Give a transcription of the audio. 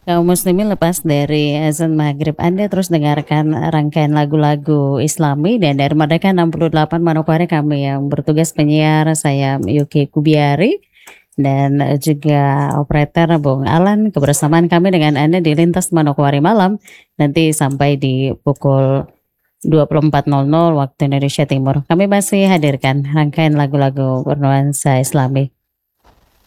Kaum muslimin lepas dari azan maghrib, Anda terus dengarkan rangkaian lagu-lagu Islami dan dari Merdeka 68 Manokwari kami yang bertugas penyiar, saya Yuki Kubiari dan juga operator Bung Alan. Kebersamaan kami dengan Anda di Lintas Manokwari Malam nanti sampai di pukul 24.00 waktu Indonesia Timur. Kami masih hadirkan rangkaian lagu-lagu bernuansa Islami.